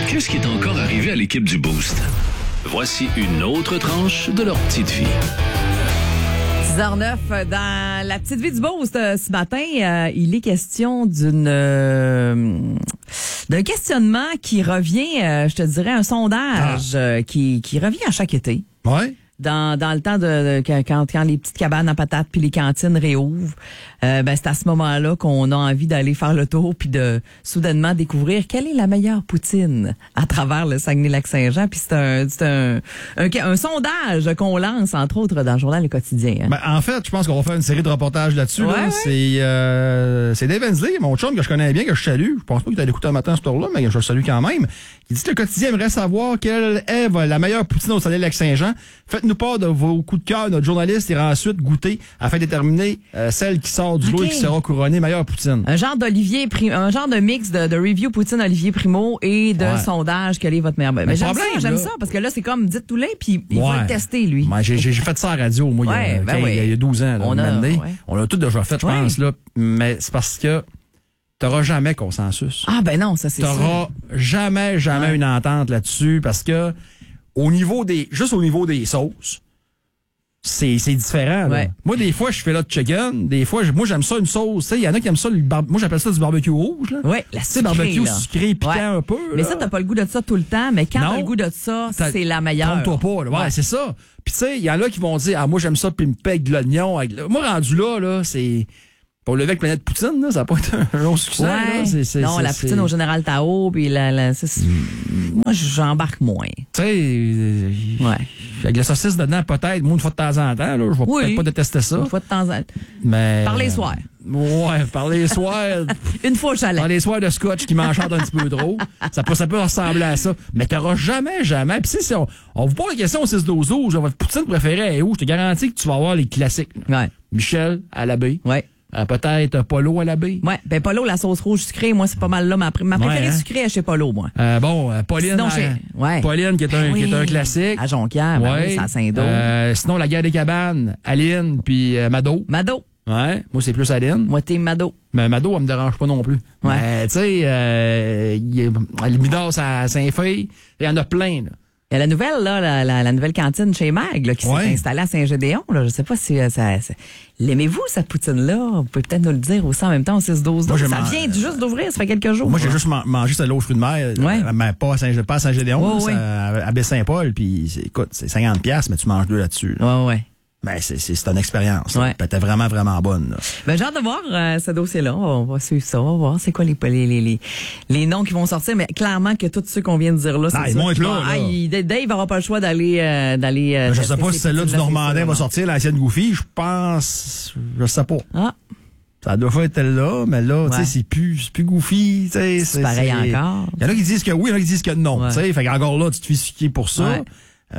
Qu'est-ce qui est encore arrivé à l'équipe du Boost? Voici une autre tranche de leur petite vie. 10h09, dans la petite vie du Boost ce matin, il est question d'un questionnement qui revient, je te dirais, un sondage qui revient à chaque été. Ouais. Dans le temps quand les petites cabanes à patates puis les cantines réouvrent, c'est à ce moment-là qu'on a envie d'aller faire le tour puis de soudainement découvrir quelle est la meilleure poutine à travers le Saguenay-Lac-Saint-Jean. Puis c'est un sondage qu'on lance entre autres dans le journal Le Quotidien. Hein. Ben, en fait, je pense qu'on va faire une série de reportages là-dessus. Ouais, là. C'est Dave Hensley, mon chum que je connais bien, que je salue. Je pense pas qu'il t'a écouté un matin à ce tour-là, mais je le salue quand même. Il dit que Le Quotidien aimerait savoir quelle est la meilleure poutine au Saguenay-Lac-Saint-Jean. Faites-nous part de vos coups de cœur. Notre journaliste ira ensuite goûter afin de déterminer celle qui sort du lot et qui sera couronnée meilleure poutine. Un genre de mix de review poutine Olivier Primo et de sondage quelle est votre meilleure. Mais j'aime ça parce que là c'est comme dites tout puis il va le tester lui. Ouais, j'ai fait ça à la radio moi il y a 12 ans là, on a tout déjà fait je pense là, mais c'est parce que t'auras jamais consensus. Ah ben non, ça c'est sûr. T'auras jamais une entente là-dessus parce que juste au niveau des sauces, c'est différent. Là. Moi, des fois, je fais là de chicken. Des fois, moi, j'aime ça une sauce. Il y en a qui aiment ça. Moi, j'appelle ça du barbecue rouge. Oui, la sucrée. Barbecue là. sucré, piquant un peu. Mais là. ça, t'as pas le goût de ça tout le temps. Mais quand t'as le goût de ça, c'est la meilleure. Trompe-toi pas. Ouais, c'est ça. Puis, tu sais, il y en a qui vont dire, moi, j'aime ça, puis me paye de l'oignon. Moi, rendu là, c'est. Pour lever avec planète poutine, là, ça n'a pas été un long succès. Ouais. Non, la poutine au Général Tao, puis moi, j'embarque moins. Tu sais, avec la saucisse dedans, peut-être, moi, une fois de temps en temps, là, je vais peut-être pas détester ça. Une fois de temps en temps. Mais. Par les soirs. Ouais, par les soirs. Une fois au chalet. Par les soirs de scotch qui m'enchante un petit peu trop. Ça peut ressembler à ça. Mais t'auras jamais. Puis si on vous pose la question au 6-12-12, votre poutine préférée est où? Je te garantis que tu vas avoir les classiques. Ouais. Michel à la baie. Ouais. Peut-être Polo à la baie. Ouais, ben Polo, la sauce rouge sucrée, moi c'est pas mal là. Ma préférée sucrée est chez Polo, moi. Pauline. Sinon, Pauline qui est un classique. À Jonquière, c'est à Saint-Dô. Sinon la guerre des cabanes, Aline puis Mado. Mado. Ouais, moi c'est plus Aline. Moi t'es Mado. Mais Mado, elle me dérange pas non plus. Ouais. Mais tu sais, le Midas à Saint-Feuille, il y en a plein là. Il y a la nouvelle, là, la nouvelle cantine chez Mag, là, qui s'est installée à Saint-Gédéon, là. Je sais pas si l'aimez-vous, cette poutine-là? Vous pouvez peut-être nous le dire aussi en même temps au 6-12. Ça vient juste d'ouvrir, ça fait quelques jours. Moi, j'ai juste mangé celle-là aux fruits de mer. Mais pas à Saint-Gédéon, à Baie-Saint-Paul. Puis, écoute, c'est 50$, mais tu manges deux là-dessus. Là. Ouais. Ben, c'est une expérience. Ouais. Elle était vraiment, vraiment bonne. Là. Ben, j'ai hâte de voir ce dossier-là. On va suivre ça. On va voir c'est quoi les noms qui vont sortir. Mais clairement que tous ceux qu'on vient de dire là, c'est ils vont être là. Dave n'aura pas le choix d'aller. Je sais pas si celle-là du Normandin va sortir, l'ancienne Goofy. Je pense. Je sais pas. Ah. Ça doit être là, mais là, tu sais, c'est plus Goofy. C'est pareil encore. Il y en a qui disent que oui, il y en a qui disent que non. Tu sais, fait qu'encore là, tu te fais suquer pour ça. Ouais.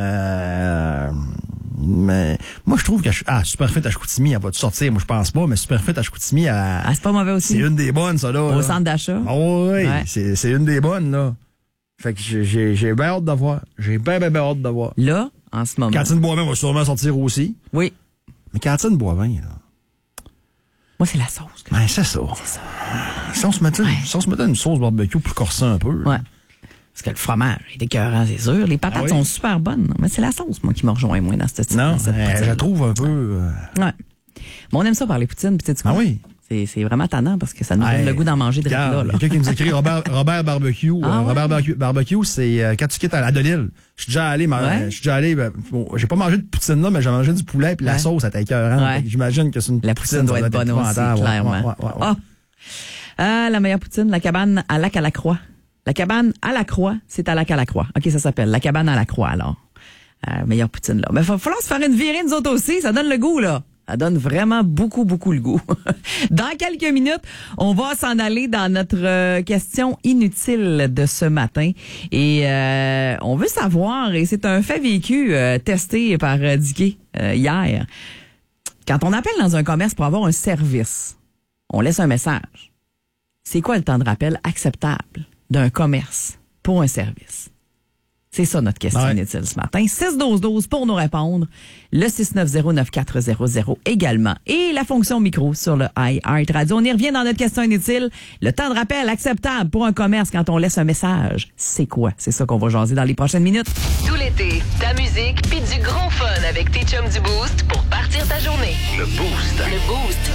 Mais moi je trouve que Superfit à Chicoutimi elle va sortir, moi je pense pas, mais Superfit à Chicoutimi c'est pas mauvais aussi. C'est une des bonnes ça là. Au centre d'achat. C'est une des bonnes là. Fait que j'ai bien hâte de voir. J'ai bien hâte de voir. Là, en ce moment. Cantine Boivin va sûrement sortir aussi. Oui. Mais Cantine Boivin là. Moi c'est la sauce. C'est ça. Si on se mettait une sauce barbecue plus corsée un peu. Ouais. Parce que le fromage est écœurant, c'est sûr. Les patates sont super bonnes. Mais c'est la sauce, moi, qui me rejoint moins dans cette Non, je la trouve un peu... Ouais. Mais on aime ça par les poutines. Puis, ah oui? C'est vraiment tannant parce que ça nous donne le goût d'en manger de là. Quelqu'un qui nous écrit Robert Barbecue. Robert Barbecue, c'est quand tu quittes à Delisle. Je suis déjà allé, j'ai pas mangé de poutine là, mais j'ai mangé du poulet puis la sauce, c'était écœurant. J'imagine que c'est une la poutine doit être bonne aussi, clairement. La meilleure poutine, la cabane à Lac-à-la-Croix. La cabane à la Croix, c'est à Lac-à-la-Croix. OK, ça s'appelle la cabane à la Croix, alors. Meilleure poutine, là. Mais il va falloir se faire une virée, nous autres aussi. Ça donne le goût, là. Ça donne vraiment beaucoup le goût. Dans quelques minutes, on va s'en aller dans notre question inutile de ce matin. Et on veut savoir, et c'est un fait vécu testé par Dicky hier. Quand on appelle dans un commerce pour avoir un service, on laisse un message. C'est quoi le temps de rappel acceptable d'un commerce pour un service? C'est ça notre question inutile ce matin. 6-12-12 pour nous répondre. Le 690-9400 également. Et la fonction micro sur le iHeart Radio. On y revient dans notre question inutile. Le temps de rappel acceptable pour un commerce quand on laisse un message. C'est quoi? C'est ça qu'on va jaser dans les prochaines minutes. Tout l'été, ta musique puis du gros fun avec tes chums du Boost pour partir ta journée. Le Boost. Le Boost.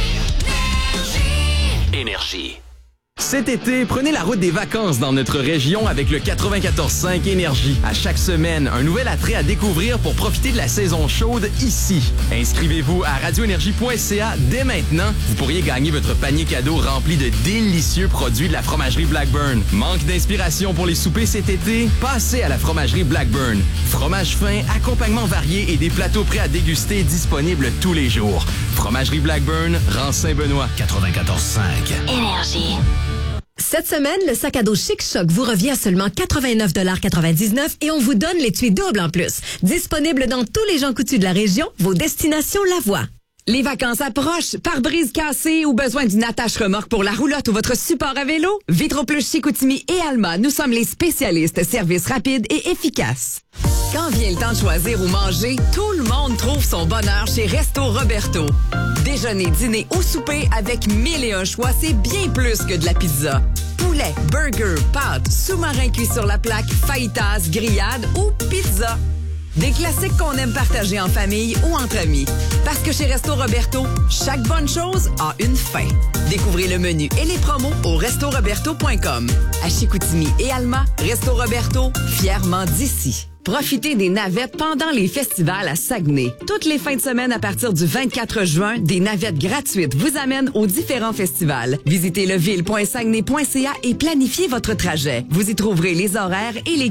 Énergie. Cet été, prenez la route des vacances dans notre région avec le 94.5 Énergie. À chaque semaine, un nouvel attrait à découvrir pour profiter de la saison chaude ici. Inscrivez-vous à radioénergie.ca dès maintenant. Vous pourriez gagner votre panier cadeau rempli de délicieux produits de la fromagerie Blackburn. Manque d'inspiration pour les soupers cet été? Passez à la fromagerie Blackburn. Fromage fin, accompagnement varié et des plateaux prêts à déguster disponibles tous les jours. Fromagerie Blackburn, rang Saint-Benoît. 94.5 Énergie. Cette semaine, le sac à dos Chic Choc vous revient à seulement 89,99 $ et on vous donne l'étui double en plus. Disponible dans tous les Jean Coutu de la région, vos destinations Lavoie. Les vacances approchent. Pare-brise cassé ou besoin d'une attache remorque pour la roulotte ou votre support à vélo? Vitro-Plus Chicoutimi et Alma, nous sommes les spécialistes services rapides et efficaces. Quand vient le temps de choisir où manger, tout le monde trouve son bonheur chez Resto Roberto. Déjeuner, dîner ou souper avec 1001 choix, c'est bien plus que de la pizza. Poulet, burger, pâtes, sous-marin cuit sur la plaque, fajitas, grillade ou pizza. Des classiques qu'on aime partager en famille ou entre amis. Parce que chez Resto Roberto, chaque bonne chose a une fin. Découvrez le menu et les promos au restoroberto.com. À Chicoutimi et Alma, Resto Roberto, fièrement d'ici. Profitez des navettes pendant les festivals à Saguenay. Toutes les fins de semaine à partir du 24 juin, des navettes gratuites vous amènent aux différents festivals. Visitez leville.saguenay.ca et planifiez votre trajet. Vous y trouverez les horaires et les